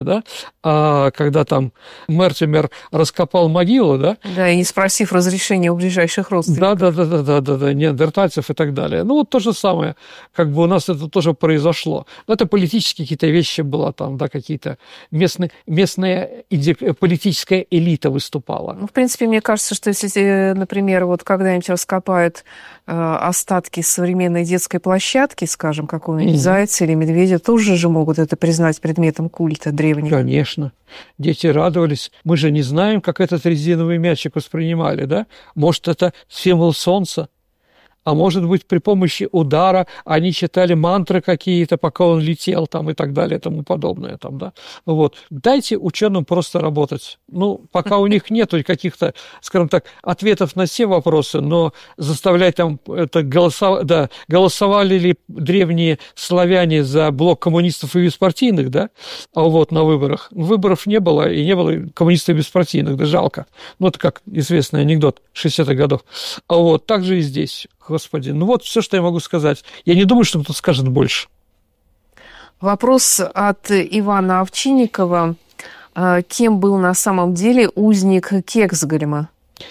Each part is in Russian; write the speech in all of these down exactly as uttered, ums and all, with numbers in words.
да, а когда там Мертимер раскопал могилу, да. Да, и не спросив разрешения у ближайших родственников. Да, да, да, да, да, да, да, неандертальцев и так далее. Ну, вот то же самое, как бы у нас это тоже произошло. Но это политические какие-то вещи было там, да, какие-то местные, местная иде, политическая элита выступала. Ну, в принципе, мне кажется, что если, например, вот когда-нибудь раскопают э, остатки современной детской площадки, скажем, какого-нибудь mm-hmm. зайца или медведя, тоже же могут это признать предметом культа древних. Конечно. Дети радовались. Мы же не знаем, как этот резиновый мячик воспринимали, да? Может, это символ солнца? А может быть, при помощи удара они читали мантры какие-то, пока он летел там и так далее и тому подобное. Там, да? Вот. Дайте ученым просто работать. Ну, пока у них нет каких-то, скажем так, ответов на все вопросы, но заставлять там это голосовать, да, голосовали ли древние славяне за блок коммунистов и беспартийных, да, а вот на выборах. Выборов не было, и не было коммунистов и беспартийных, да жалко. Ну, это как известный анекдот шестидесятых годов. А вот так же и здесь. Господи, ну вот все, что я могу сказать. Я не думаю, что кто-то скажет больше. Вопрос от Ивана Овчинникова. Кем был на самом деле узник Кексгольма?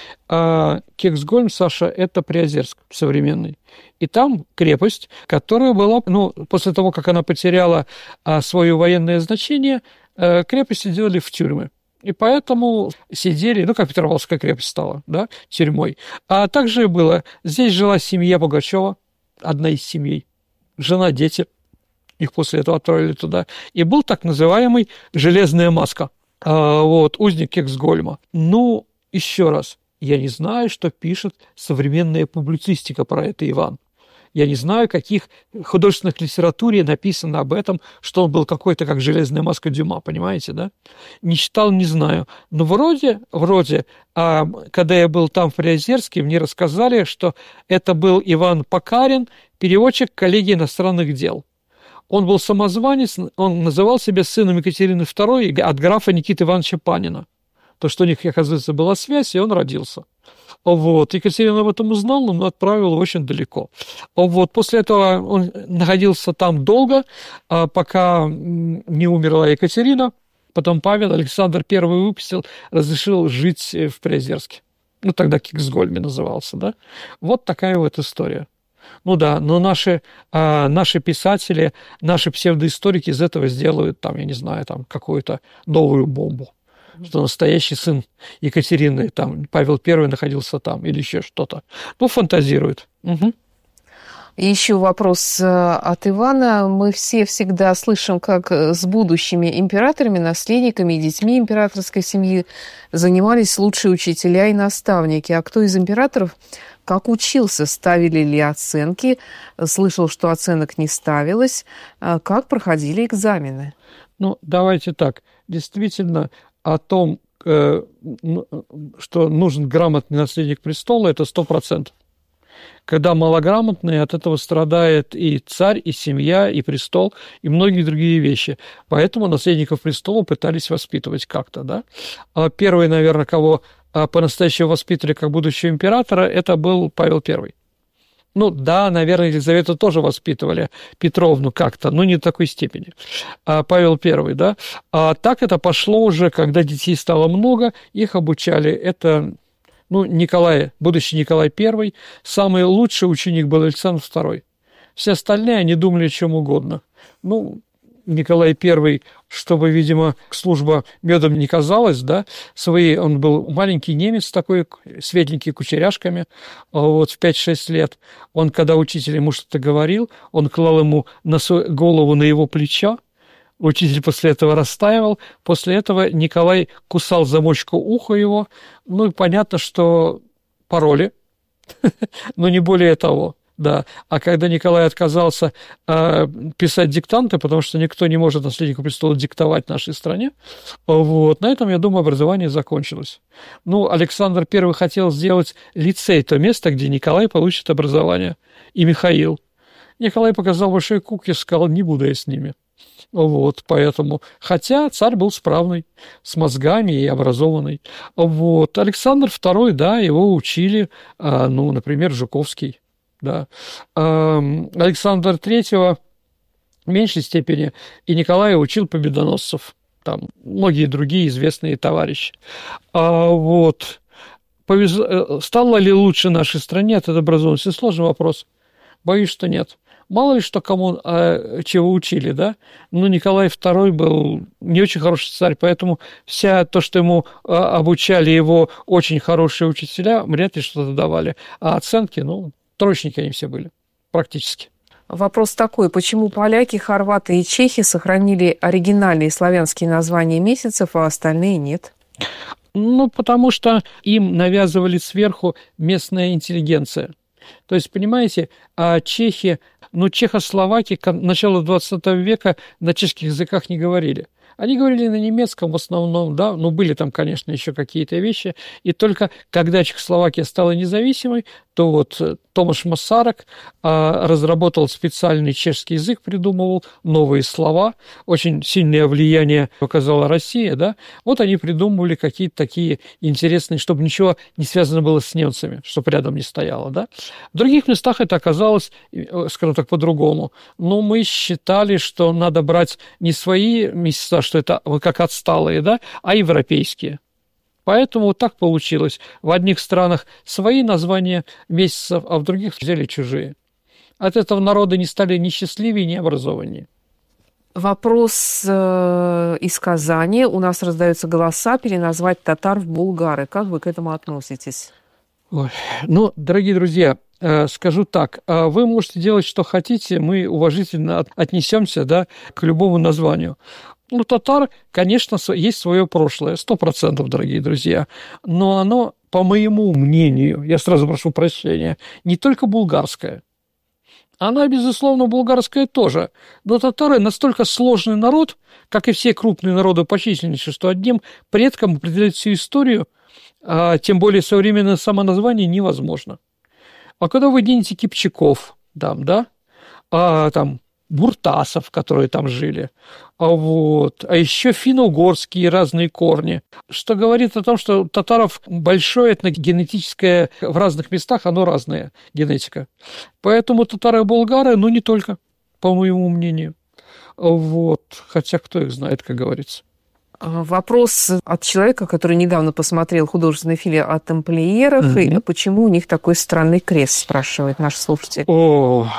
А Кексгольм, Саша, это Приозерск современный. И там крепость, которая была, ну, после того, как она потеряла а, свое военное значение, а, крепости делали в тюрьмы. И поэтому сидели, ну, как Петропавловская крепость стала, да, тюрьмой. А также было, здесь жила семья Пугачева, одна из семей, жена, дети, их после этого отправили туда. И был так называемый «железная маска», а, вот, узник Кексгольма. Ну, еще раз, я не знаю, что пишет современная публицистика про это, Иван. Я не знаю, каких художественных литературе написано об этом, что он был какой-то как железная маска Дюма, понимаете, да? Не читал, не знаю. Но вроде, вроде, а, когда я был там в Приозерске, мне рассказали, что это был Иван Покарин, переводчик коллегии иностранных дел. Он был самозванец, он называл себя сыном Екатерины второй от графа Никиты Ивановича Панина. То, что у них, оказывается, была связь, и он родился. Вот. Екатерина об этом узнала, но отправила очень далеко. Вот. После этого он находился там долго, пока не умерла Екатерина. Потом Павел Александр Первый выпустил, разрешил жить в Приозерске. Ну, тогда Кексгольме назывался, да? Вот такая вот история. Ну да, но наши, а, наши писатели, наши псевдоисторики из этого сделают, там, я не знаю, там, какую-то новую бомбу. Что настоящий сын Екатерины, там, Павел Первый находился там, или еще что-то. Ну, фантазируют. Угу. И еще вопрос от Ивана. Мы все всегда слышим, как с будущими императорами, наследниками и детьми императорской семьи занимались лучшие учителя и наставники. А кто из императоров как учился? Ставили ли оценки? Слышал, что оценок не ставилось. Как проходили экзамены? Ну, давайте так. Действительно, о том, что нужен грамотный наследник престола, это сто процентов. Когда малограмотный, от этого страдает и царь, и семья, и престол, и многие другие вещи. Поэтому наследников престола пытались воспитывать как-то, да. Первый, наверное, кого по-настоящему воспитывали как будущего императора, это был Павел Первый. Ну да, наверное, Елизавету тоже воспитывали, Петровну как-то, но не в такой степени. А Павел Первый, да. А так это пошло уже, когда детей стало много, их обучали. Это, ну, Николай, будущий Николай Первый, самый лучший ученик был Александр Второй. Все остальные, они думали о чем угодно. Ну, Николай Первый, чтобы, видимо, служба медом не казалась, да, свои, он был маленький немец такой, светленький, кучеряшками, вот, в пять-шесть лет. Он, когда учитель ему что-то говорил, он клал ему на свою голову на его плечо, учитель после этого растаивал, после этого Николай кусал замочку уха его, ну, и понятно, что пароли, но не более того. Да, а когда Николай отказался э, писать диктанты, потому что никто не может наследнику престола диктовать нашей стране, вот, на этом, я думаю, образование закончилось. Ну, Александр Первый хотел сделать лицей, то место, где Николай получит образование, и Михаил. Николай показал большой кук и сказал, не буду я с ними. Вот, поэтому, хотя царь был справный, с мозгами и образованный. Вот, Александр Второй, да, его учили, э, ну, например, Жуковский. Да. Александр Третьего в меньшей степени и Николая учил победоносцев. там многие другие известные товарищи. А вот повезло, стало ли лучше нашей стране от этой образованности? Сложный вопрос. Боюсь, что нет. Мало ли что кому а, чего учили, да? Но Николай второй был не очень хороший царь, поэтому вся то, что ему а, обучали его очень хорошие учителя, вряд ли что-то давали. А оценки, ну, троечники они все были, практически. Вопрос такой, почему поляки, хорваты и чехи сохранили оригинальные славянские названия месяцев, а остальные нет? Ну, потому что им навязывали сверху местная интеллигенция. То есть, понимаете, а чехи, ну, чехословаки к началу двадцатого века на чешских языках не говорили. Они говорили на немецком в основном, да, но были там, конечно, еще какие-то вещи. И только когда Чехословакия стала независимой, то вот Томаш Масарек а, разработал специальный чешский язык, придумывал новые слова. Очень сильное влияние оказала Россия, да. Вот они придумывали какие-то такие интересные, чтобы ничего не связано было с немцами, чтобы рядом не стояло, да. В других местах это оказалось, скажем так, по-другому. Но мы считали, что надо брать не свои месяца, что это как отсталые, да, а европейские. Поэтому вот так получилось. В одних странах свои названия месяцев, а в других взяли чужие. От этого народы не стали ни счастливее, ни образованнее. Вопрос э, из Казани. У нас раздаются голоса переназвать татар в булгары. Как вы к этому относитесь? Ой. Ну, дорогие друзья, э, скажу так. Э, вы можете делать, что хотите. Мы уважительно от, отнесемся, да, к любому названию. Ну, татар, конечно, есть свое прошлое, сто процентов, дорогие друзья, но оно, по моему мнению, я сразу прошу прощения, не только булгарское. Она, безусловно, булгарская тоже, но татары настолько сложный народ, как и все крупные народы по численности, что одним предкам определять всю историю, а тем более современное самоназвание, невозможно. А когда вы денете кипчаков, там, да, а, там, буртасов, которые там жили, а, вот, а еще финно-угорские разные корни, что говорит о том, что у татаров большое этногенетическое, в разных местах оно разное, генетика. Поэтому татары и болгары, ну, не только, по моему мнению. Вот, хотя кто их знает, как говорится. Вопрос от человека, который недавно посмотрел художественный фильм о тамплиерах, Mm-hmm. и почему у них такой странный крест, спрашивает наш слушатель. О,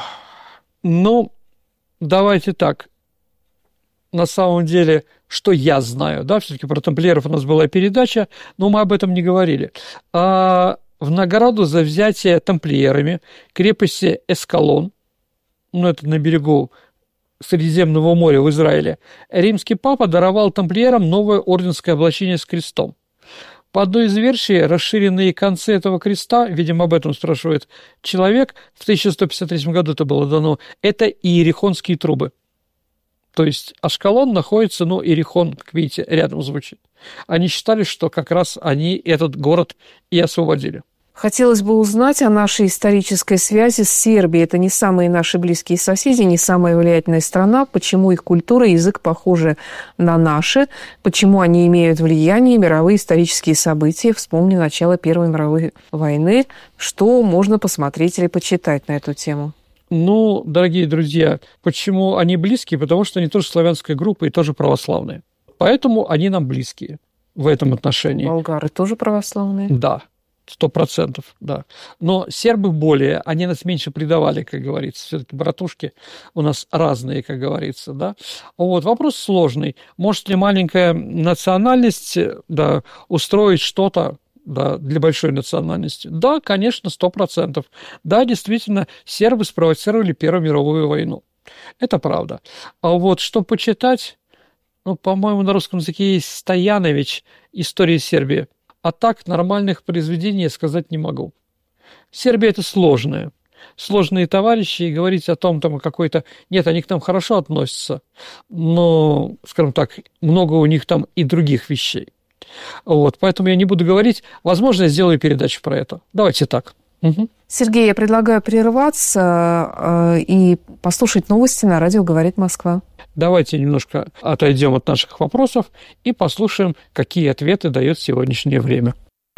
ну... Давайте так, на самом деле, что я знаю, да, все-таки про тамплиеров у нас была передача, но мы об этом не говорили. А в награду за взятие тамплиерами крепости Эскалон, ну, это на берегу Средиземного моря в Израиле, римский папа даровал тамплиерам новое орденское облачение с крестом. По одной из версий, расширенные концы этого креста, видимо, об этом спрашивает человек, в тысяча сто пятьдесят третьем году это было дано, это иерихонские трубы. То есть Ашкалон находится, ну, Иерихон, как видите, рядом звучит. Они считали, что как раз они этот город и освободили. Хотелось бы узнать о нашей исторической связи с Сербией. Это не самые наши близкие соседи, не самая влиятельная страна. Почему их культура и язык похожи на наши? Почему они имеют влияние, мировые исторические события? Вспомни начало Первой мировой войны. Что можно посмотреть или почитать на эту тему? Ну, дорогие друзья, почему они близкие? Потому что они тоже славянская группа и тоже православные. Поэтому они нам близкие в этом отношении. Болгары тоже православные? Да. Сто процентов, да. Но сербы более, они нас меньше предавали, как говорится. Все-таки братушки у нас разные, как говорится, да. Вот, вопрос сложный. Может ли маленькая национальность, да, устроить что-то, да, для большой национальности? Да, конечно, сто процентов. Да, действительно, сербы спровоцировали Первую мировую войну. Это правда. А вот что почитать, ну, по-моему, на русском языке есть Стоянович «История Сербии». А так нормальных произведений я сказать не могу. Сербия – это сложная. Сложные товарищи, и говорить о том, там какой-то... Нет, они к нам хорошо относятся, но, скажем так, много у них там и других вещей. Вот, поэтому я не буду говорить. Возможно, я сделаю передачу про это. Давайте так. Угу. Сергей, я предлагаю прерваться э, и послушать новости на радио «Говорит Москва». Давайте немножко отойдем от наших вопросов и послушаем, какие ответы дает сегодняшнее время.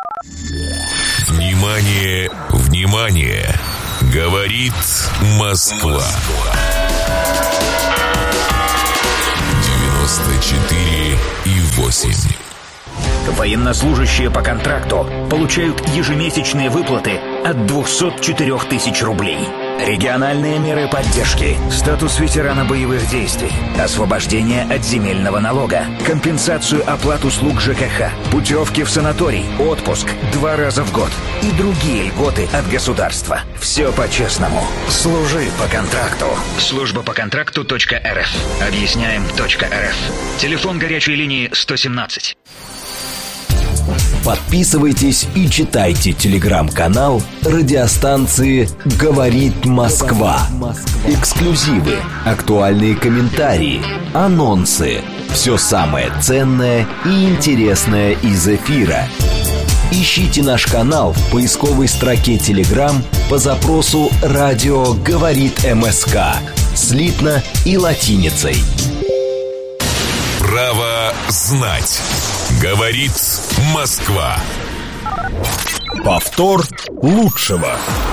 Внимание, внимание! Говорит Москва. девяносто четыре и восемь. Военнослужащие по контракту получают ежемесячные выплаты от двухсот четырёх тысяч рублей. Региональные меры поддержки, статус ветерана боевых действий, освобождение от земельного налога, компенсацию оплат услуг ЖКХ, путевки в санаторий, отпуск два раза в год и другие льготы от государства. Все по-честному. Служи по контракту. Служба по контракту точка эр эф. Объясняем точка эр эф. Телефон горячей линии сто семнадцать. Подписывайтесь и читайте телеграм-канал радиостанции «Говорит Москва». Эксклюзивы, актуальные комментарии, анонсы. Все самое ценное и интересное из эфира. Ищите наш канал в поисковой строке Telegram по запросу «Радио говорит МСК» слитно и латиницей. Право знать. Говорит Москва. Повтор лучшего.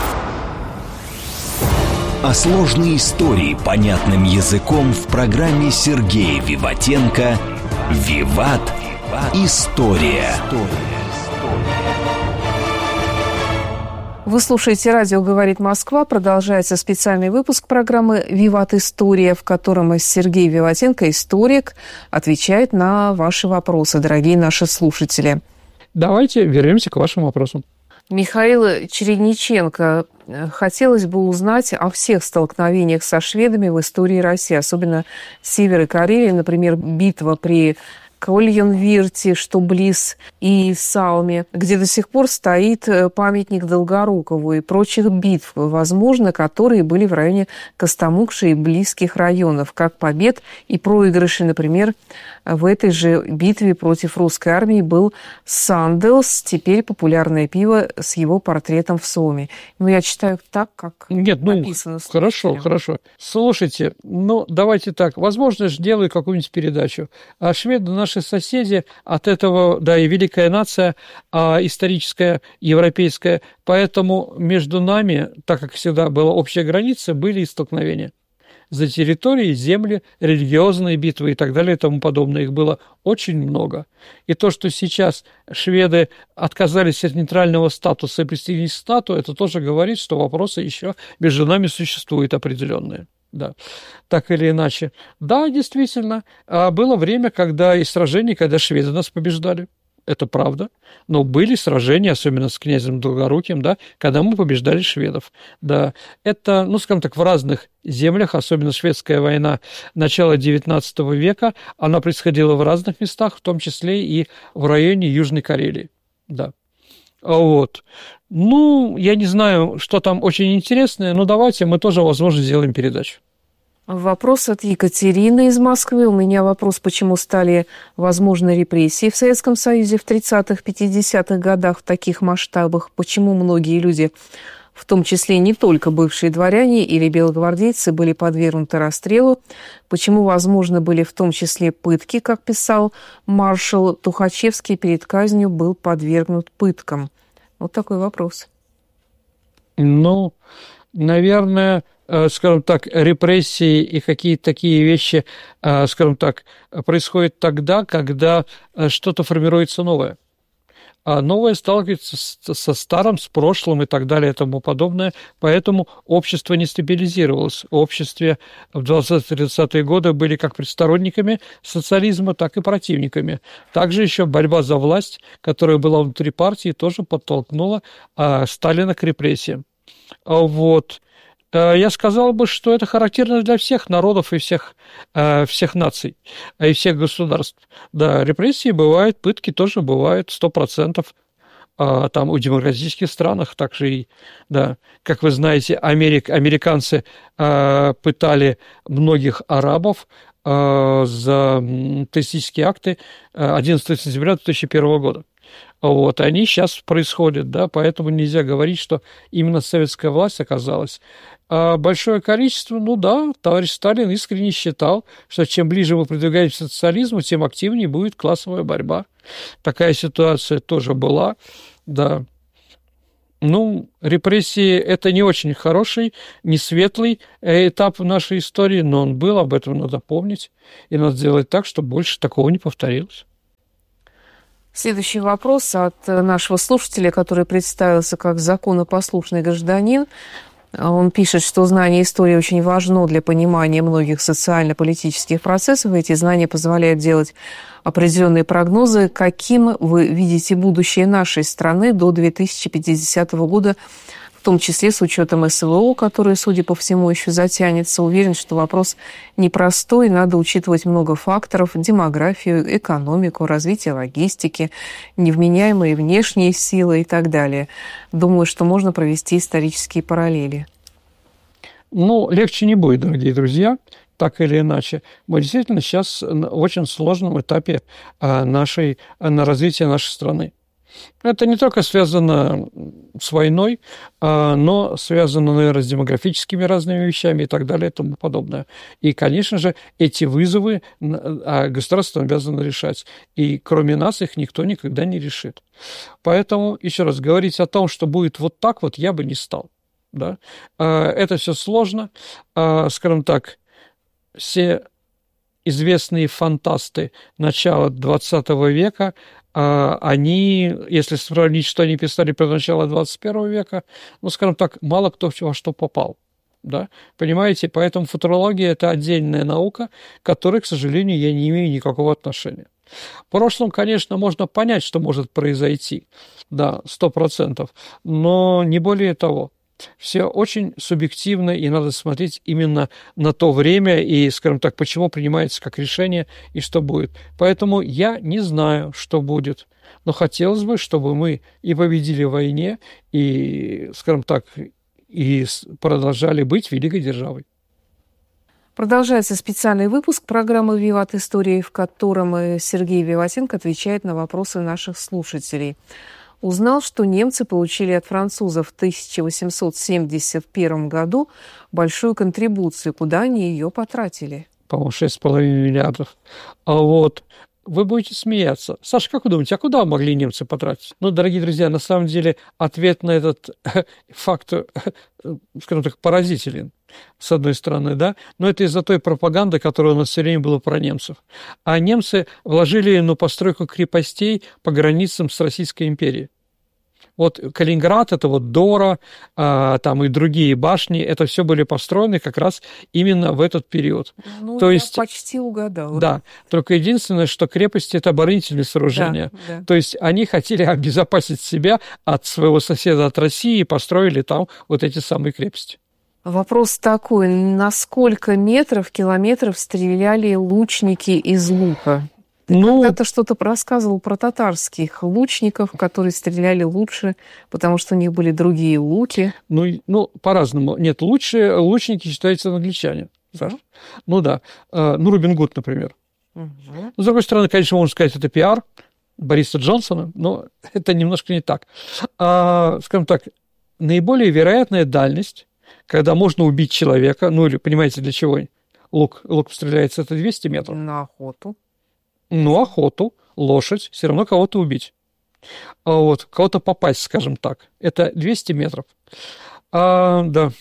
О сложной истории понятным языком в программе Сергея Виватенко «Виват. История». Вы слушаете «Радио говорит Москва». Продолжается специальный выпуск программы «Виват. История», в котором Сергей Виватенко, историк, отвечает на ваши вопросы, дорогие наши слушатели. Давайте вернемся к вашим вопросам. Михаил Чередниченко. Хотелось бы узнать о всех столкновениях со шведами в истории России, особенно Север и Карелия, например, битва при Кольенвирте, что близ, и Салме, где до сих пор стоит памятник Долгорукову, и прочих битв, возможно, которые были в районе Костомукши и близких районов, как побед и проигрыши, например, в этой же битве против русской армии был Санделс, теперь популярное пиво с его портретом в соме. Ну, я читаю так, как Нет, ну, написано. Хорошо, хорошо. Слушайте, ну, давайте так. Возможно, я делаю какую-нибудь передачу. А шведы наши соседи, от этого, да, и великая нация, а историческая, европейская. Поэтому между нами, так как всегда была общая граница, были и столкновения. За территории, земли, религиозные битвы и так далее и тому подобное. Их было очень много. И то, что сейчас шведы отказались от нейтрального статуса и присоединились к НАТО, это тоже говорит, что вопросы еще между нами существуют определенные. Да, так или иначе. Да, действительно, было время, когда и сражения, когда шведы нас побеждали. Это правда. Но были сражения, особенно с князем Долгоруким, да, когда мы побеждали шведов. Да, это, ну, скажем так, в разных землях, особенно шведская война начала девятнадцатого века, она происходила в разных местах, в том числе и в районе Южной Карелии. Да. Вот. Ну, я не знаю, что там очень интересное, но давайте мы тоже, возможно, сделаем передачу. Вопрос от Екатерины из Москвы. У меня вопрос, почему стали возможны репрессии в Советском Союзе в тридцатых-пятидесятых годах в таких масштабах? Почему многие люди, в том числе не только бывшие дворяне или белогвардейцы, были подвергнуты расстрелу? Почему возможны были в том числе пытки, как писал маршал Тухачевский, перед казнью был подвергнут пыткам? Вот такой вопрос. Ну, наверное, скажем так, репрессии и какие-то такие вещи, скажем так, происходят тогда, когда что-то формируется новое. А новое сталкивается со старым, с прошлым и так далее и тому подобное, поэтому общество не стабилизировалось. В обществе в двадцатые-тридцатые годы были как сторонниками социализма, так и противниками. Также еще борьба за власть, которая была внутри партии, тоже подтолкнула а, Сталина к репрессиям. Вот. Я сказал бы, что это характерно для всех народов и всех, всех наций, и всех государств. Да, репрессии бывают, пытки тоже бывают, сто процентов. Там у демократических странах также и, да, как вы знаете, Америк, американцы пытали многих арабов за террористические акты одиннадцатого сентября две тысячи первого года. Вот, они сейчас происходят, да, поэтому нельзя говорить, что именно советская власть оказалась. А большое количество, ну да, товарищ Сталин искренне считал, что чем ближе мы продвигаемся к социализму, тем активнее будет классовая борьба. Такая ситуация тоже была, да. Ну, репрессии – это не очень хороший, не светлый этап в нашей истории, но он был, об этом надо помнить, и надо сделать так, чтобы больше такого не повторилось. Следующий вопрос от нашего слушателя, который представился как законопослушный гражданин. Он пишет, что знание истории очень важно для понимания многих социально-политических процессов. Эти знания позволяют делать определенные прогнозы. Каким вы видите будущее нашей страны до две тысячи пятидесятого года, в том числе с учетом СВО, который, судя по всему, еще затянется? Уверен, что вопрос непростой, надо учитывать много факторов: демографию, экономику, развитие логистики, невменяемые внешние силы и так далее. Думаю, что можно провести исторические параллели. Ну, легче не будет, дорогие друзья, так или иначе. Мы действительно сейчас в очень сложном этапе нашей, на развития нашей страны. Это не только связано с войной, но связано, наверное, с демографическими разными вещами и так далее и тому подобное. И, конечно же, эти вызовы государство обязано решать. И кроме нас их никто никогда не решит. Поэтому, еще раз, говорить о том, что будет вот так вот, я бы не стал. Да? Это все сложно. Скажем так, все известные фантасты начала двадцатого века, они, если сравнить, что они писали про начало двадцать первого века, ну, скажем так, мало кто во что попал. Да? Понимаете? Поэтому футурология – это отдельная наука, к которой, к сожалению, я не имею никакого отношения. В прошлом, конечно, можно понять, что может произойти, да, сто процентов, но не более того. Все очень субъективно, и надо смотреть именно на то время и, скажем так, почему принимается как решение и что будет. Поэтому я не знаю, что будет, но хотелось бы, чтобы мы и победили в войне, и, скажем так, и продолжали быть великой державой. Продолжается специальный выпуск программы «Виват. История», в котором Сергей Виватенко отвечает на вопросы наших слушателей. Узнал, что немцы получили от французов в тысяча восемьсот семьдесят первом году большую контрибуцию. Куда они ее потратили? По-моему, шесть с половиной миллиардов. А вот вы будете смеяться. Саша, как вы думаете, а куда могли немцы потратить? Ну, дорогие друзья, на самом деле ответ на этот факт, скажем так, поразителен, с одной стороны, да, но это из-за той пропаганды, которая у нас все время была про немцев. А немцы вложили на постройку крепостей по границам с Российской империей. Вот Калининград, это вот Дора, а, там и другие башни, это все были построены как раз именно в этот период. Ну, То я есть, почти угадала. Да, только единственное, что крепости – это оборонительные сооружения. Да, да. То есть они хотели обезопасить себя от своего соседа, от России, и построили там вот эти самые крепости. Вопрос такой: на сколько метров, километров стреляли лучники из лука? Ты ну, когда-то что-то рассказывал про татарских лучников, которые стреляли лучше, потому что у них были другие луки. Ну, ну по-разному. Нет, лучшие лучники считаются англичане. Да? Ну да. Ну, Робин Гуд, например. Угу. С другой стороны, конечно, можно сказать, это пиар Бориса Джонсона, но это немножко не так. А, скажем так, наиболее вероятная дальность, когда можно убить человека, ну или, понимаете, для чего лук, лук стреляется, это двести метров. На охоту. Ну, охоту, лошадь, все равно кого-то убить. А вот, кого-то попасть, скажем так. Это двести метров. А, да.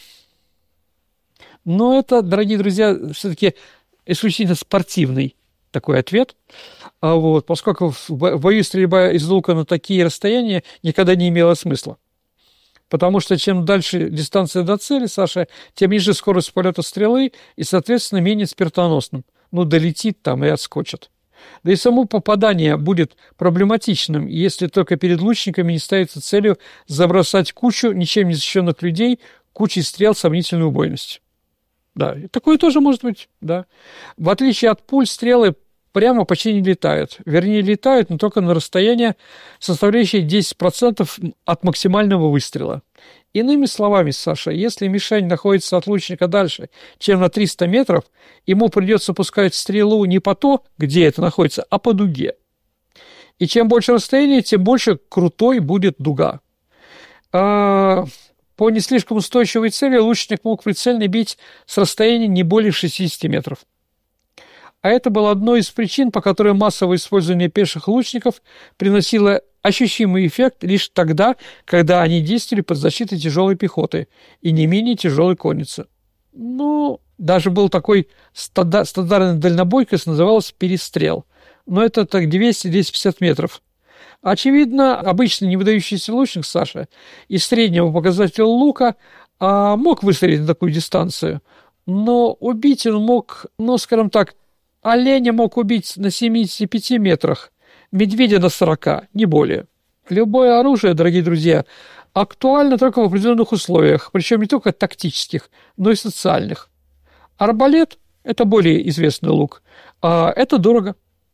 Но это, дорогие друзья, все-таки исключительно спортивный такой ответ. А вот, поскольку в бою стрельба из лука на такие расстояния никогда не имела смысла. Потому что чем дальше дистанция до цели, Саша, тем ниже скорость полета стрелы и, соответственно, менее смертоносным. Ну, долетит там и отскочит. Да и само попадание будет проблематичным, если только перед лучниками не ставится целью забросать кучу ничем не защищенных людей кучей стрел сомнительной убойности. Да, такое тоже может быть, да. В отличие от пуль, стрелы прямо почти не летают. Вернее, летают, но только на расстояние, составляющее десять процентов от максимального выстрела. Иными словами, Саша, если мишень находится от лучника дальше, чем на триста метров, ему придется пускать стрелу не по то, где это находится, а по дуге. И чем больше расстояние, тем больше крутой будет дуга. А по не слишком устойчивой цели лучник мог прицельно бить с расстояния не более шестьдесят метров. А это было одной из причин, по которой массовое использование пеших лучников приносило ощутимый эффект лишь тогда, когда они действовали под защитой тяжелой пехоты и не менее тяжелой конницы. Ну, даже был такой стандартный дальнобойкость, называлась «перестрел». Но это так двести - двести пятьдесят метров. Очевидно, обычно не выдающийся лучник Саша из среднего показателя лука а, мог выстрелить на такую дистанцию, но убить он мог, ну, скажем так, оленя мог убить на семидесяти пяти метрах, медведя на сорока, не более. Любое оружие, дорогие друзья, актуально только в определенных условиях, причем не только тактических, но и социальных. Арбалет – это более известный лук, а это дорого.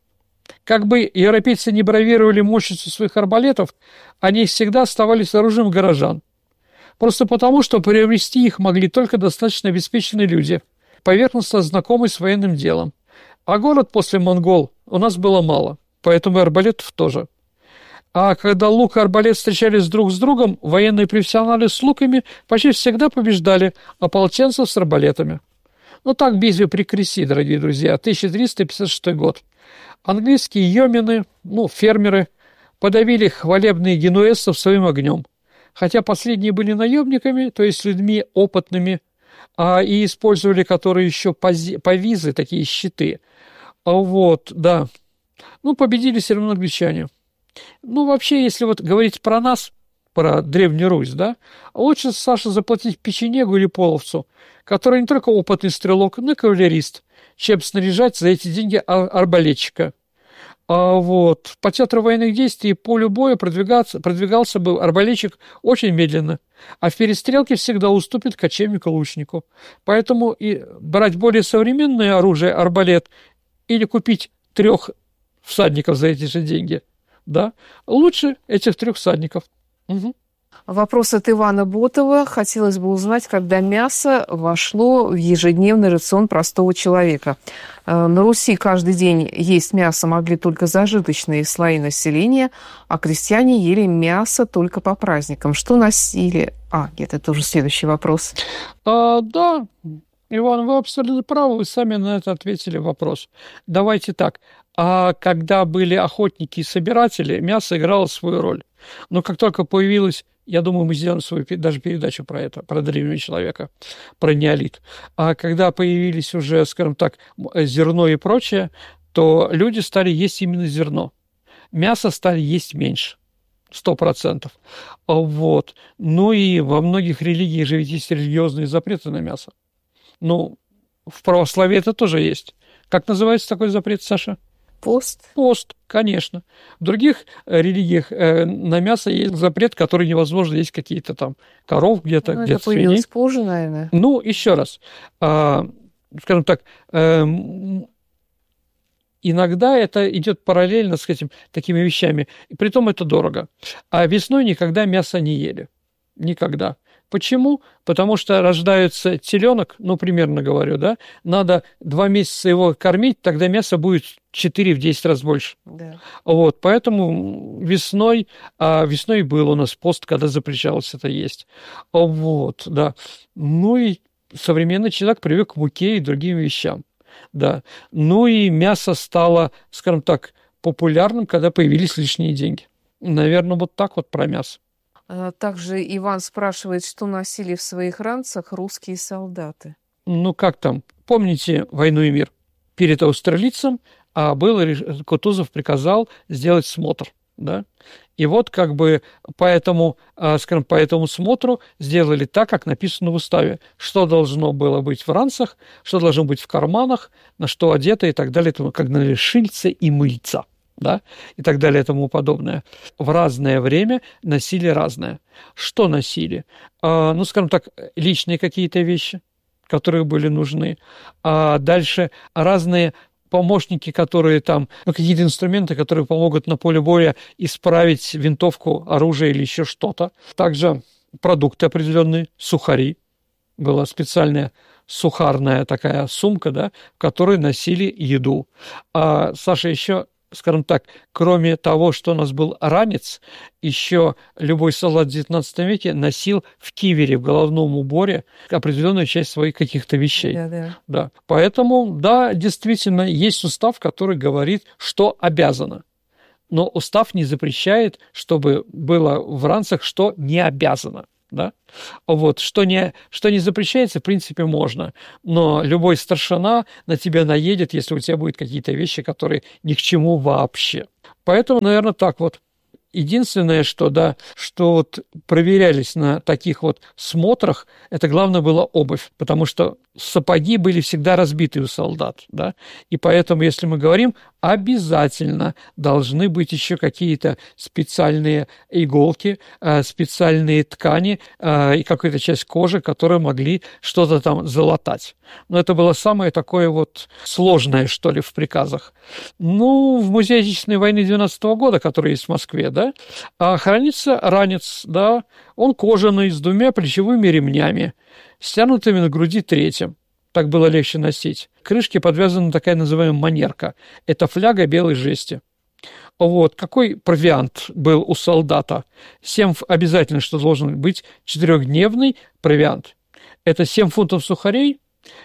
Как бы европейцы не бравировали мощностью своих арбалетов, они всегда оставались оружием горожан. Просто потому, что приобрести их могли только достаточно обеспеченные люди, поверхностно знакомые с военным делом. А город после монгол у нас было мало, поэтому и арбалетов тоже. А когда лук и арбалет встречались друг с другом, военные профессионалы с луками почти всегда побеждали ополченцев с арбалетами. Ну так в битве при Креси, дорогие друзья, тысяча триста пятьдесят шестой год. Английские йомены, ну, фермеры, подавили хвалебные генуэзцев своим огнем. Хотя последние были наемниками, то есть людьми опытными, а, и использовали которые еще пози, повизы, такие щиты. А вот, да. Ну, победили все равно англичане. Ну, вообще, если вот говорить про нас, про Древнюю Русь, да, лучше, Саша, заплатить печенегу или половцу, который не только опытный стрелок, но и кавалерист, чем снаряжать за эти деньги арбалетчика. А вот по театру военных действий и полю боя продвигаться, продвигался бы арбалетчик очень медленно, а в перестрелке всегда уступит кочевнику-лучнику. Поэтому и брать более современное оружие, арбалет, или купить трех всадников за эти же деньги, да, лучше этих трех всадников. Угу. Вопрос от Ивана Ботова. Хотелось бы узнать, когда мясо вошло в ежедневный рацион простого человека. На Руси каждый день есть мясо могли только зажиточные слои населения, а крестьяне ели мясо только по праздникам. Что носили? А, нет, это уже следующий вопрос. А, да, Иван, вы абсолютно правы, вы сами на это ответили вопрос. Давайте так. А когда были охотники и собиратели, мясо играло свою роль. Но как только появилось, я думаю, мы сделаем свою даже передачу про это, про древнего человека, про неолит. А когда появились уже, скажем так, зерно и прочее, то люди стали есть именно зерно. Мясо стали есть меньше, сто процентов. Вот. Ну и во многих религиях же ведь есть религиозные запреты на мясо. Ну, в православии это тоже есть. Как называется такой запрет, Саша? Пост. Пост, конечно. В других религиях э, на мясо есть запрет, который невозможно есть какие-то там коров где-то, ну, где-то это появилось позже, наверное. Ну, еще раз. Э, скажем так, э, иногда это идет параллельно с этим, такими вещами. И притом это дорого. А весной никогда мясо не ели. Никогда. Почему? Потому что рождается теленок, ну, примерно говорю, да, надо два месяца его кормить, тогда мясо будет четыре-десять раз больше. Да. Вот, поэтому весной, а весной был у нас пост, когда запрещалось это есть. Вот, да. Ну и современный человек привык к муке и другим вещам, да. Ну и мясо стало, скажем так, популярным, когда появились лишние деньги. Наверное, вот так вот про мясо. Также Иван спрашивает, что носили в своих ранцах русские солдаты. Ну, как там? Помните «Войну и мир»? Перед австралийцем а был, Кутузов приказал сделать смотр, да? И вот как бы по этому, скажем, по этому смотру сделали так, как написано в уставе. Что должно было быть в ранцах, что должно быть в карманах, на что одето и так далее, как на шильце и мыльца. Да, и так далее и тому подобное. В разное время носили разное. Что носили? А, ну, скажем так, личные какие-то вещи, которые были нужны. А дальше разные помощники, которые там, ну, какие-то инструменты, которые помогут на поле боя исправить винтовку, оружие или еще что-то. Также продукты определенные, сухари. Была специальная сухарная такая сумка, да, в которой носили еду. А, Саша, еще скажем так, кроме того, что у нас был ранец, еще любой солдат в девятнадцатом веке носил в кивере, в головном уборе определенную часть своих каких-то вещей. Да, да. Да. Поэтому, да, действительно, есть устав, который говорит, что обязано. Но устав не запрещает, чтобы было в ранцах, что не обязано. Да? Вот, что, не, что не запрещается, в принципе, можно. Но любой старшина на тебя наедет, если у тебя будут какие-то вещи, которые ни к чему вообще. Поэтому, наверное, так вот. Единственное, что, да, что вот проверялись на таких вот смотрах, это главное была обувь, потому что сапоги были всегда разбиты у солдат, да, и поэтому, если мы говорим, обязательно должны быть еще какие-то специальные иголки, специальные ткани и какая-то часть кожи, которые могли что-то там залатать. Но это было самое такое вот сложное, что ли, в приказах. Ну, в Музее Отечественной войны двенадцатого года, который есть в Москве, да, хранится ранец, да, он кожаный, с двумя плечевыми ремнями, стянутыми на груди третьим. Так было легче носить. К крышке подвязана такая называемая манерка. Это фляга белой жести. Вот. Какой провиант был у солдата? Семь обязательно, что должен быть четырехдневный провиант. Это семь фунтов сухарей,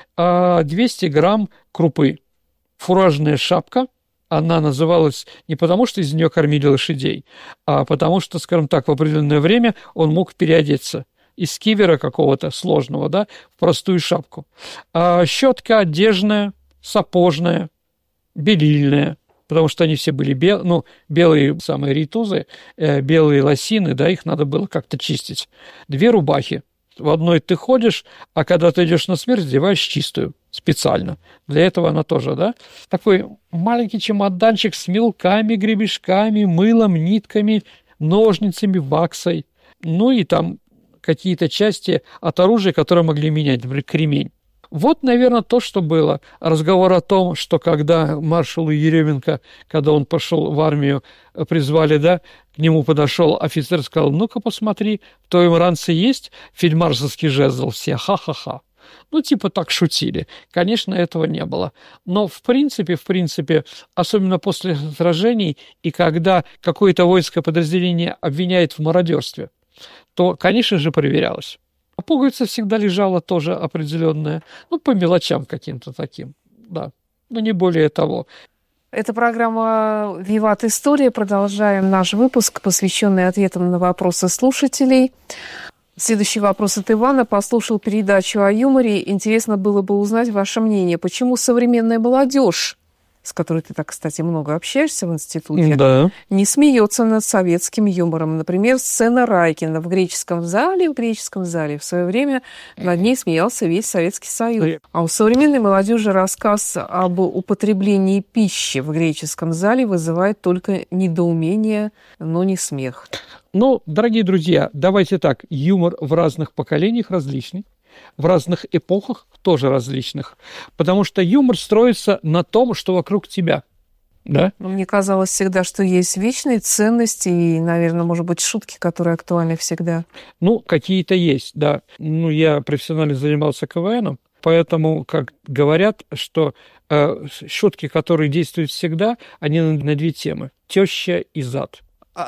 двести грамм крупы. Фуражная шапка. Она называлась не потому, что из нее кормили лошадей, а потому что, скажем так, в определенное время он мог переодеться из кивера какого-то сложного, да, в простую шапку. А щетка одежная, сапожная, белильная, потому что они все были бел... ну, белые самые рейтузы, э, белые лосины, да, их надо было как-то чистить. Две рубахи. В одной ты ходишь, а когда ты идешь на смерть, одеваешь чистую специально. Для этого она тоже, да. Такой маленький чемоданчик с мелками, гребешками, мылом, нитками, ножницами, ваксой. Ну и там какие-то части от оружия, которые могли менять, например, кремень. Вот, наверное, то, что было. Разговор о том, что когда маршалу Еременко, когда он пошел в армию, призвали, да, к нему подошел офицер и сказал: ну-ка посмотри, в твоем ранце есть фельдмаршальский жезл? Все ха-ха-ха. Ну, типа так шутили. Конечно, этого не было. Но в принципе, в принципе, особенно после сражений, и когда какое-то воинское подразделение обвиняет в мародерстве, то, конечно же, проверялось. А пуговица всегда лежала тоже определенная, ну, по мелочам каким-то таким, да, но не более того. Это программа «Виват. История». Продолжаем наш выпуск, посвященный ответам на вопросы слушателей. Следующий вопрос от Ивана. Послушал передачу о юморе. Интересно было бы узнать ваше мнение. Почему современная молодежь, с которой ты так, кстати, много общаешься в институте, да, не смеется над советским юмором? Например, сцена Райкина в греческом зале, в греческом зале в свое время над ней смеялся весь Советский Союз. А у современной молодежи рассказ об употреблении пищи в греческом зале вызывает только недоумение, но не смех. Ну, дорогие друзья, давайте так, юмор в разных поколениях различный. В разных эпохах тоже различных, потому что юмор строится на том, что вокруг тебя, да? Но мне казалось всегда, что есть вечные ценности и, наверное, может быть, шутки, которые актуальны всегда. Ну, какие-то есть, да. Ну, я профессионально занимался КВНом, поэтому, как говорят, что э, шутки, которые действуют всегда, они на, на две темы: теща и зад.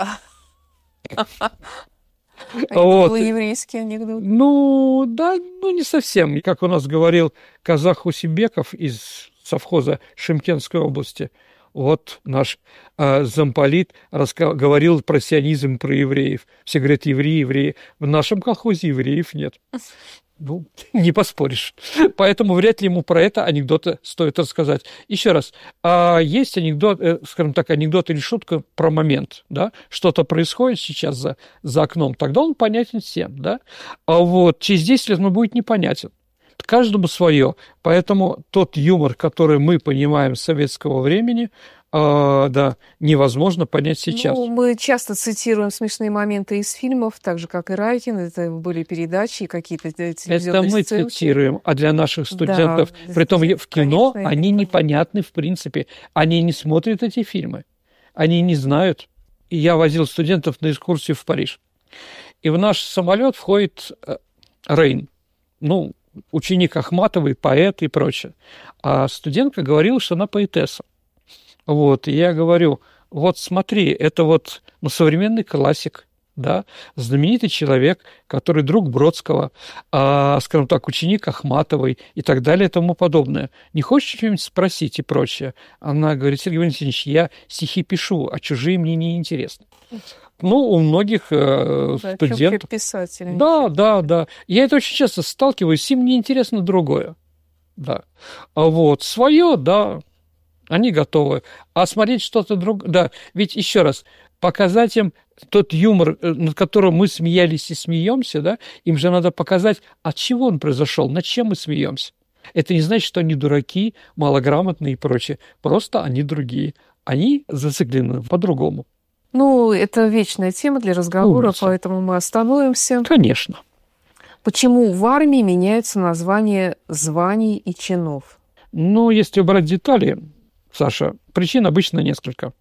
Это вот. Был еврейский анекдот. Ну, да, ну не совсем. Как у нас говорил казах Усибеков из совхоза Шымкентской области, вот наш э, замполит раска- говорил про сионизм, про евреев. Все говорят: евреи, евреи. В нашем колхозе евреев нет. Ну, не поспоришь. Поэтому вряд ли ему про это анекдоты стоит рассказать. Еще раз, а есть анекдот, скажем так, анекдот или шутка про момент, да? Что-то происходит сейчас за, за окном, тогда он понятен всем, да? А вот через десять лет он будет непонятен. Каждому свое. Поэтому тот юмор, который мы понимаем с советского времени, э, да, невозможно понять сейчас. Ну, мы часто цитируем смешные моменты из фильмов, так же, как и Райкин. Это были передачи, какие-то телевизионные Это мы сценки. цитируем, а для наших студентов, да, притом в кино, конечно, они непонятны в принципе. Они не смотрят эти фильмы. Они не знают. И я возил студентов на экскурсию в Париж. И в наш самолет входит Рейн. Ну, ученик Ахматовой, поэт и прочее. А студентка говорила, что она поэтесса. Вот, и я говорю, вот смотри, это вот ну, современный классик, да, знаменитый человек, который друг Бродского, а, скажем так, ученик Ахматовой и так далее и тому подобное. Не хочешь что-нибудь спросить и прочее? Она говорит, Сергей Валентинович, я стихи пишу, а чужие мне не интересны. Ну, у многих э, да, студентов... писатель. Да, да, да. Я это очень часто сталкиваюсь, им не интересно другое. Да. А вот свое, да, они готовы. А смотреть что-то другое... Да, ведь еще раз, показать им тот юмор, над которым мы смеялись и смеемся, да, им же надо показать, от чего он произошел, над чем мы смеемся. Это не значит, что они дураки, малограмотные и прочее. Просто они другие. Они зациклены по-другому. Ну, это вечная тема для разговора, Умница. поэтому мы остановимся. Конечно. Почему в армии меняются названия званий и чинов? Ну, если брать детали, Саша, причин обычно несколько.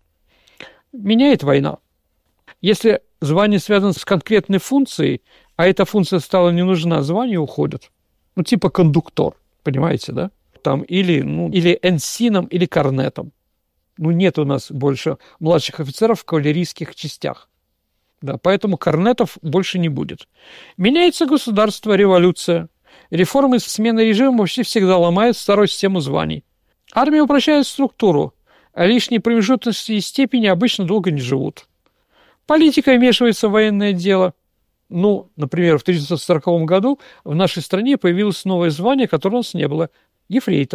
Меняет война. Если звание связано с конкретной функцией, а эта функция стала не нужна, звание уходит. Ну, типа кондуктор, понимаете, да? Там или, ну, или энсином, или корнетом. Ну, нет у нас больше младших офицеров в кавалерийских частях. Да, поэтому корнетов больше не будет. Меняется государство, революция. Реформы смены режима почти всегда ломают старую систему званий. Армия упрощает структуру, а лишние промежуточные степени обычно долго не живут. Политика вмешивается в военное дело. Ну, например, в тысяча девятьсот сороковом году в нашей стране появилось новое звание, которого у нас не было – ефрейтор.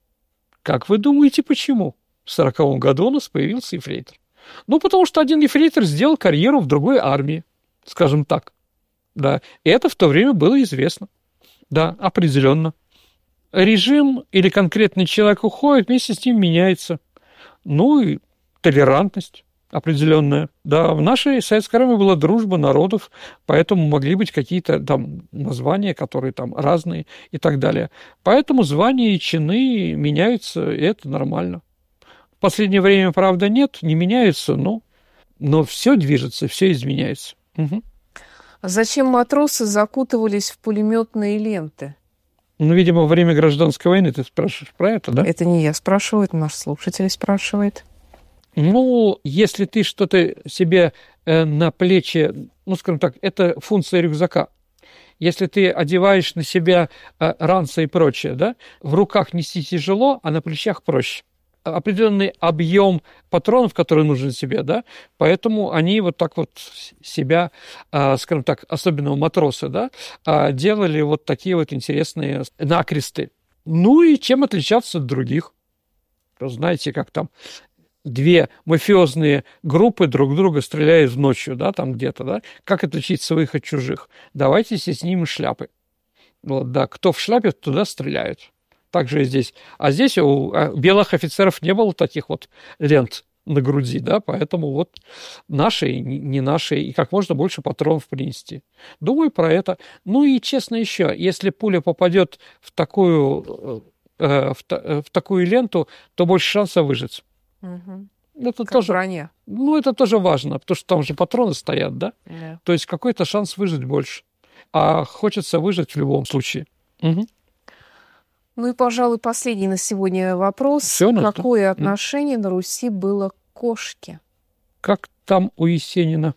Как вы думаете, почему? В сороковом году у нас появился ефрейтор. Ну, потому что один ефрейтор сделал карьеру в другой армии, скажем так. Да, и это в то время было известно. Да, определенно. Режим или конкретный человек уходит, вместе с ним меняется. Ну, и толерантность определенная. Да, в нашей советской армии была дружба народов, поэтому могли быть какие-то там названия, которые там разные и так далее. Поэтому звания и чины меняются, и это нормально. В последнее время, правда, нет, не меняются, но, но все движется, все изменяется. Угу. Зачем матросы закутывались в пулеметные ленты? Ну, видимо, во время гражданской войны ты спрашиваешь про это, да? Это не я спрашиваю, это наш слушатель спрашивает. Ну, если ты что-то себе э, на плечи, ну, скажем так, это функция рюкзака. Если ты одеваешь на себя э, ранцы и прочее, да, в руках нести тяжело, а на плечах проще. Определенный объем патронов, который нужен себе, да, поэтому они вот так вот себя, скажем так, особенно матросы, да, делали вот такие вот интересные накресты. Ну и чем отличаться от других? Знаете, как там две мафиозные группы друг друга стреляют ночью, да, там где-то, да, как отличить своих от чужих? Давайте снимем шляпы. Вот, да, кто в шляпе, туда стреляют. Так же и здесь. А здесь у белых офицеров не было таких вот лент на груди, да, поэтому вот наши, не наши, и как можно больше патронов принести. Думаю про это. Ну и честно еще, если пуля попадет в такую, э, в, в такую ленту, то больше шансов выжить. Угу. Это как тоже, броня. Ну, это тоже важно, потому что там же патроны стоят, да? Да. То есть какой-то шанс выжить больше. А хочется выжить в любом случае. Угу. Ну и, пожалуй, последний на сегодня вопрос. Всё, ну, Какое да. отношение на Руси было к кошке? Как там у Есенина?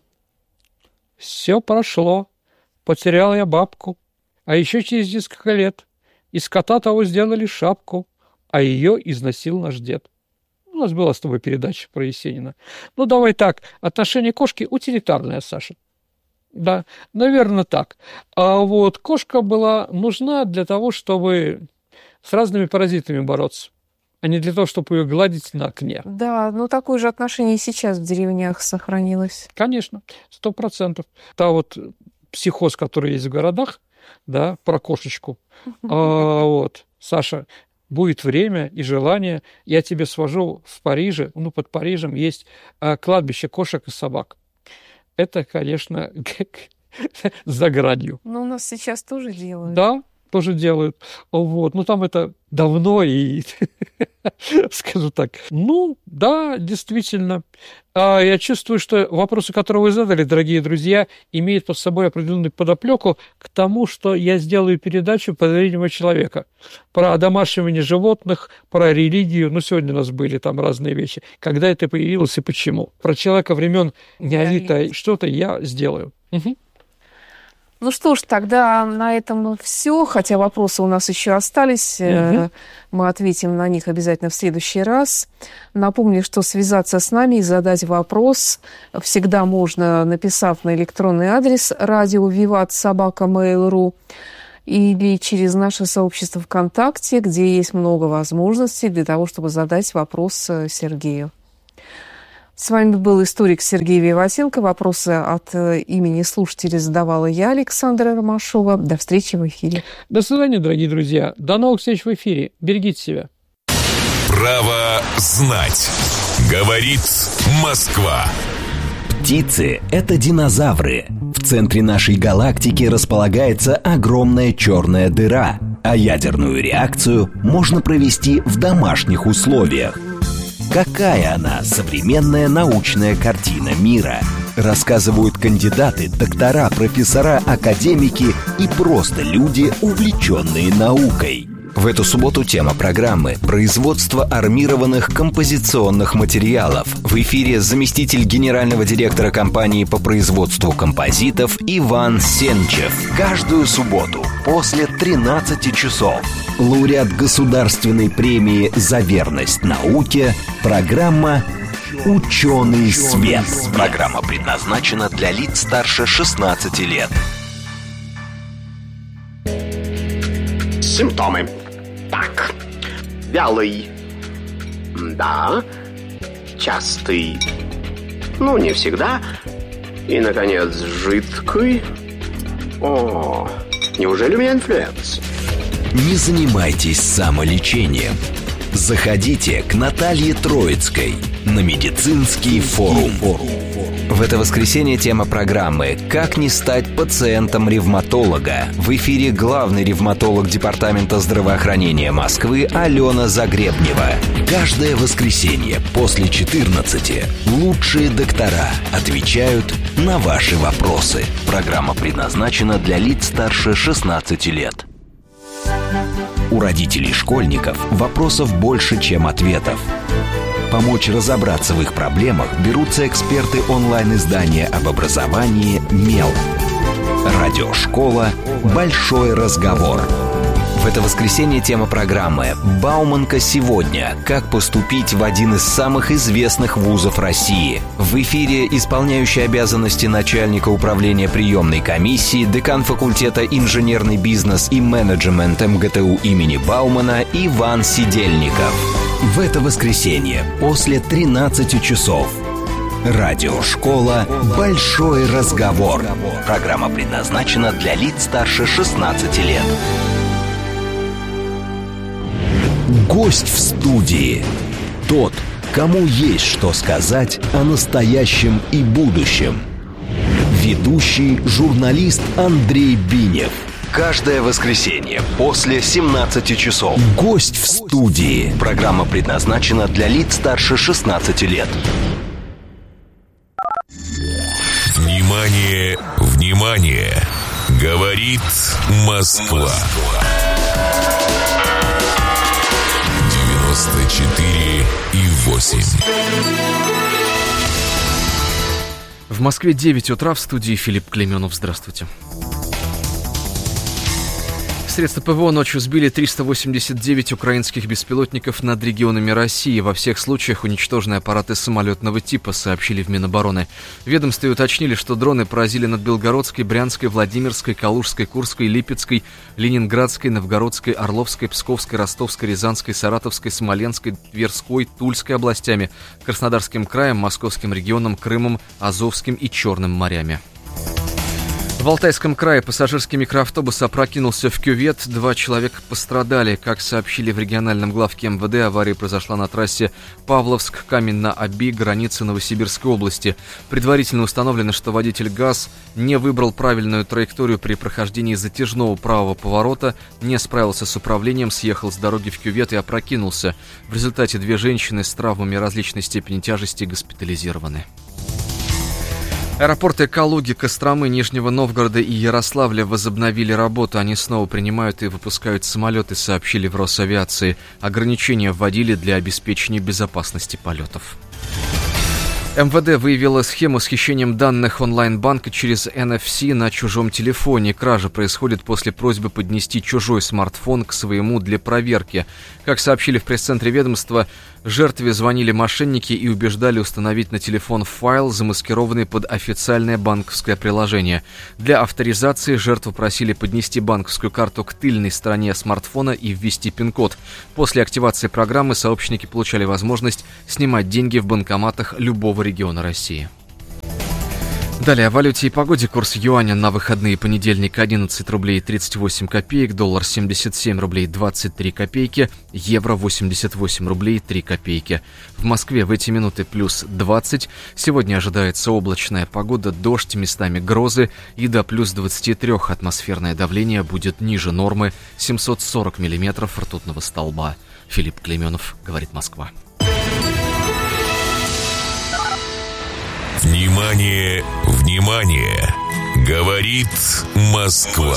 Все прошло, потерял я бабку, а еще через несколько лет из кота того сделали шапку, а ее износил наш дед. У нас была с тобой передача про Есенина. Ну, давай так, отношение кошки утилитарное, Саша. Да, наверное, так. А вот кошка была нужна для того, чтобы с разными паразитами бороться, а не для того, чтобы ее гладить на окне. Да, ну такое же отношение и сейчас в деревнях сохранилось. Конечно, сто процентов. Та вот психоз, который есть в городах, да, про кошечку. А, вот, Саша, будет время и желание, я тебе свожу в Париже, ну, под Парижем есть а, кладбище кошек и собак. Это, конечно, за гранью. Но у нас сейчас тоже делают. Да, тоже делают. Вот. Ну, там это давно и, скажу так, ну, да, действительно. Я чувствую, что вопросы, которые вы задали, дорогие друзья, имеют под собой определенную подоплеку к тому, что я сделаю передачу по зрению человека. Про одомашивание животных, про религию. Ну, сегодня у нас были там разные вещи. Когда это появилось и почему. Про человека времен неолита что-то я сделаю. Угу. Ну что ж, тогда на этом все, хотя вопросы у нас еще остались. Mm-hmm. Мы ответим на них обязательно в следующий раз. Напомню, что связаться с нами и задать вопрос всегда можно, написав на электронный адрес радио виват собака мейл точка ру или через наше сообщество ВКонтакте, где есть много возможностей для того, чтобы задать вопрос Сергею. С вами был историк Сергей Виватенко. Вопросы от имени слушателей задавала я, Александра Ромашова. До встречи в эфире. До свидания, дорогие друзья. До новых встреч в эфире. Берегите себя. Право знать. Говорит Москва. Птицы – это динозавры. В центре нашей галактики располагается огромная черная дыра, а ядерную реакцию можно провести в домашних условиях. Какая она, современная научная картина мира? Рассказывают кандидаты, доктора, профессора, академики и просто люди, увлеченные наукой. В эту субботу тема программы «Производство армированных композиционных материалов». В эфире заместитель генерального директора компании по производству композитов Иван Сенчев. Каждую субботу после тринадцати часов. Лауреат государственной премии «За верность науке». Программа «Ученый свет». Программа предназначена для лиц старше шестнадцати лет. Симптомы. Так, вялый, да, частый, ну, не всегда, и, наконец, жидкий. О, неужели у меня инфлюенс? Не занимайтесь самолечением. Заходите к Наталье Троицкой на медицинский форум. В это воскресенье тема программы «Как не стать пациентом ревматолога». В эфире главный ревматолог Департамента здравоохранения Москвы Алена Загребнева. Каждое воскресенье после четырнадцати лучшие доктора отвечают на ваши вопросы. Программа предназначена для лиц старше шестнадцати лет. У родителей школьников вопросов больше, чем ответов. Помочь разобраться в их проблемах берутся эксперты онлайн-издания об образовании «Мел». Радиошкола «Большой разговор». В это воскресенье тема программы «Бауманка сегодня. Как поступить в один из самых известных вузов России». В эфире исполняющий обязанности начальника управления приемной комиссии, декан факультета инженерный бизнес и менеджмент эм гэ тэ у имени Баумана Иван Сидельников. В это воскресенье после тринадцати часов. Радиошкола «Большой разговор». Программа предназначена для лиц старше шестнадцати лет. Гость в студии. Тот, кому есть что сказать о настоящем и будущем. Ведущий журналист Андрей Бинев. Каждое воскресенье после семнадцати часов. Гость в студии. Программа предназначена для лиц старше шестнадцати лет. Внимание, внимание! Говорит Москва. девяносто четыре и восемь. В Москве девять утра, в студии Филипп Клейменов. Здравствуйте. Средства ПВО ночью сбили триста восемьдесят девять украинских беспилотников над регионами России. Во всех случаях уничтожены аппараты самолетного типа, сообщили в Минобороны. В ведомстве уточнили, что дроны поразили над Белгородской, Брянской, Владимирской, Калужской, Курской, Липецкой, Ленинградской, Новгородской, Орловской, Псковской, Ростовской, Рязанской, Саратовской, Смоленской, Тверской, Тульской областями, Краснодарским краем, Московским регионом, Крымом, Азовским и Черным морями. В Алтайском крае пассажирский микроавтобус опрокинулся в кювет. Два человека пострадали. Как сообщили в региональном главке эм вэ дэ, авария произошла на трассе Павловск-Камень-на-Оби, границы Новосибирской области. Предварительно установлено, что водитель ГАЗ не выбрал правильную траекторию при прохождении затяжного правого поворота, не справился с управлением, съехал с дороги в кювет и опрокинулся. В результате две женщины с травмами различной степени тяжести госпитализированы. Аэропорты Калуги, Костромы, Нижнего Новгорода и Ярославля возобновили работу. Они снова принимают и выпускают самолеты, сообщили в Росавиации. Ограничения вводили для обеспечения безопасности полетов. эм вэ дэ выявила схему с хищением данных онлайн-банка через эн эф си на чужом телефоне. Кража происходит после просьбы поднести чужой смартфон к своему для проверки. Как сообщили в пресс-центре ведомства, жертве звонили мошенники и убеждали установить на телефон файл, замаскированный под официальное банковское приложение. Для авторизации жертву просили поднести банковскую карту к тыльной стороне смартфона и ввести пин-код. После активации программы сообщники получали возможность снимать деньги в банкоматах любого региона России. Далее о валюте и погоде. Курс юаня на выходные: понедельник одиннадцать рублей тридцать восемь копеек, доллар семьдесят семь рублей двадцать три копейки, евро восемьдесят восемь рублей три копейки. В Москве в эти минуты плюс двадцать. Сегодня ожидается облачная погода, дождь, местами грозы, и до плюс двадцать три. Атмосферное давление будет ниже нормы, семьсот сорок миллиметров ртутного столба. Филипп Клейменов, говорит Москва. Внимание, внимание! Говорит Москва.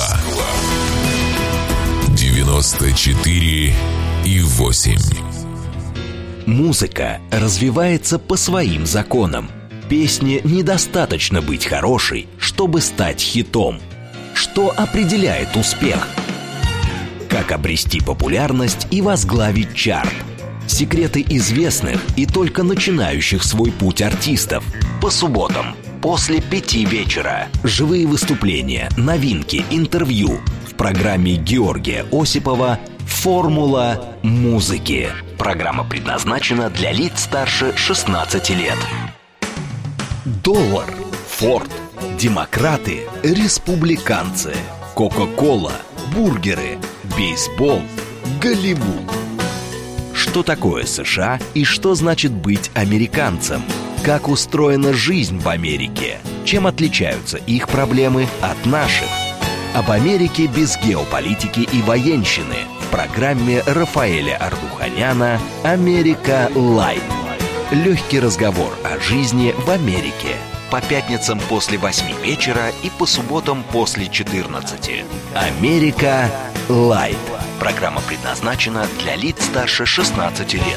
девяносто четыре и восемь. Музыка развивается по своим законам. Песне недостаточно быть хорошей, чтобы стать хитом. Что определяет успех? Как обрести популярность и возглавить чарт? Секреты известных и только начинающих свой путь артистов. По субботам после пяти вечера. Живые выступления, новинки, интервью в программе Георгия Осипова «Формула музыки». Программа предназначена для лиц старше шестнадцати лет. Доллар, Форд, демократы, республиканцы, Кока-кола, бургеры, бейсбол, Голливуд. Что такое США и что значит быть американцем? Как устроена жизнь в Америке? Чем отличаются их проблемы от наших? Об Америке без геополитики и военщины в программе Рафаэля Ардуханяна «Америка Лайт». Легкий разговор о жизни в Америке. По пятницам после восьми вечера и по субботам после четырнадцати. «Америка Лайт». Программа предназначена для лиц старше шестнадцати лет.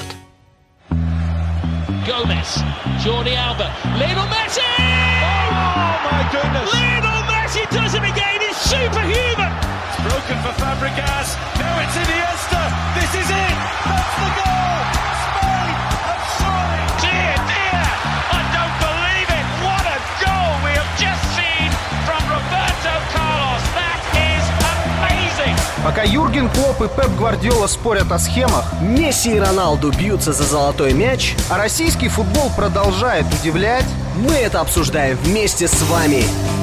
Gomez, Jordi Alba, Lionel Messi! Oh my goodness! Lionel Messi does it again! He's superhuman! It's broken for Fabregas. Now it's Iniesta. This is it. That's the goal. Spain have surely. Dear, dear! I don't believe it. What a goal we have just seen from Roberto Carlos. That is amazing. Пока Юрген Клопп и Пеп Гвардиола спорят о схемах, Месси и Роналду бьются за золотой мяч, а российский футбол продолжает удивлять, мы это обсуждаем вместе с вами.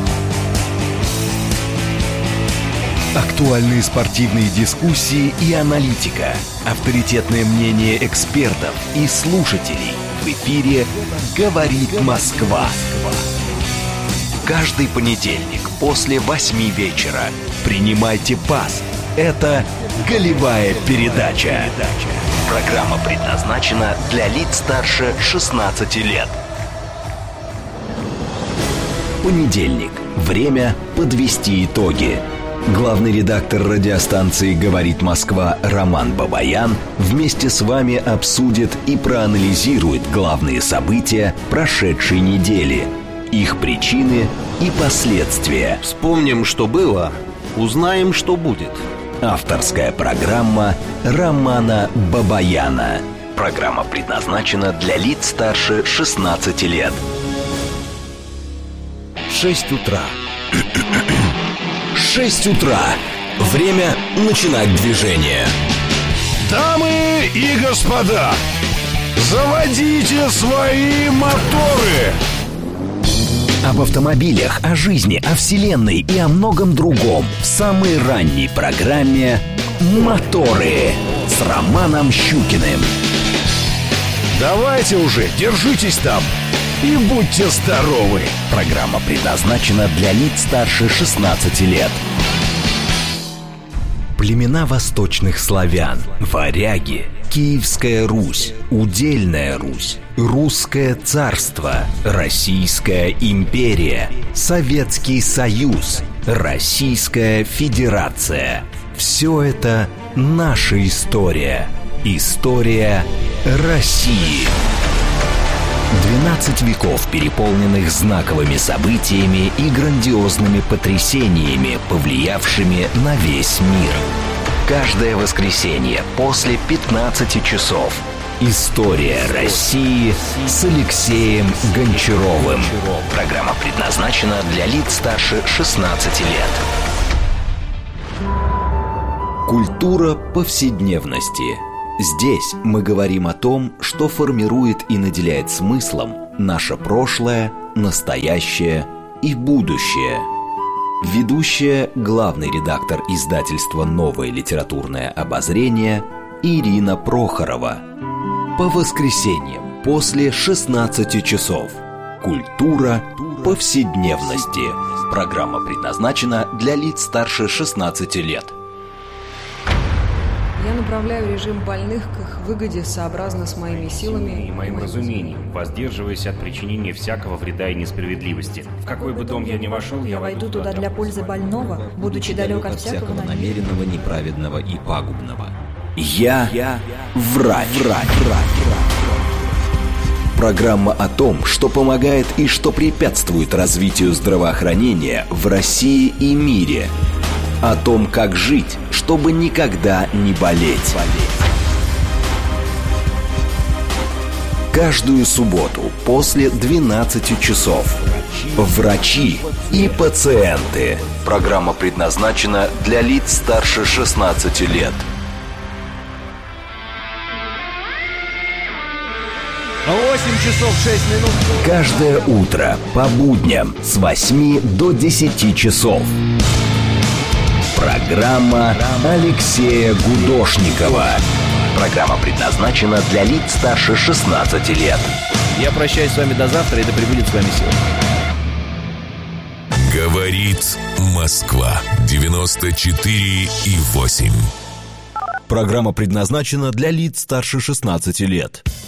Актуальные спортивные дискуссии и аналитика. Авторитетное мнение экспертов и слушателей. В эфире «Говорит Москва». Каждый понедельник после восьми вечера принимайте пас. Это «Голевая передача». Программа предназначена для лиц старше шестнадцати лет. Понедельник. Время подвести итоги. Главный редактор радиостанции «Говорит Москва» Роман Бабаян вместе с вами обсудит и проанализирует главные события прошедшей недели, их причины и последствия. Вспомним, что было, узнаем, что будет. Авторская программа Романа Бабаяна. Программа предназначена для лиц старше шестнадцати лет. Шесть утра. Шесть утра. Время начинать движение. Дамы и господа, заводите свои моторы. Об автомобилях, о жизни, о вселенной и о многом другом в самой ранней программе «Моторы» с Романом Щукиным. Давайте уже, держитесь там и будьте здоровы. Программа предназначена для лиц старше шестнадцати лет. Племена восточных славян, варяги, Киевская Русь, Удельная Русь, Русское царство, Российская империя, Советский Союз, Российская Федерация. Все это наша история. История России. двенадцать веков, переполненных знаковыми событиями и грандиозными потрясениями, повлиявшими на весь мир. Каждое воскресенье после пятнадцати часов. История России с Алексеем Гончаровым. Программа предназначена для лиц старше шестнадцати лет. Культура повседневности. Здесь мы говорим о том, что формирует и наделяет смыслом наше прошлое, настоящее и будущее. Ведущая, главный редактор издательства «Новое литературное обозрение» Ирина Прохорова. По воскресеньям после шестнадцати часов. Культура повседневности. Программа предназначена для лиц старше шестнадцати лет. Я направляю режим больных к их выгоде сообразно с моими силами и моим разумением, воздерживаясь от причинения всякого вреда и несправедливости. В какой бы дом я ни вошел, я войду туда для пользы больного, будучи далек от всякого намеренного, неправедного и пагубного. Я, я врач. врач. Программа о том, что помогает и что препятствует развитию здравоохранения в России и мире. О том, как жить, чтобы никогда не болеть. Каждую субботу после двенадцати часов. Врачи и пациенты. Программа предназначена для лиц старше шестнадцати лет. восемь часов шесть минут. Каждое утро по будням с восьми до десяти часов. Программа Алексея Гудошникова. Программа предназначена для лиц старше шестнадцати лет. Я прощаюсь с вами до завтра, и да пребудет с вами сила. Говорит Москва. девяносто четыре и восемь. Программа предназначена для лиц старше шестнадцати лет.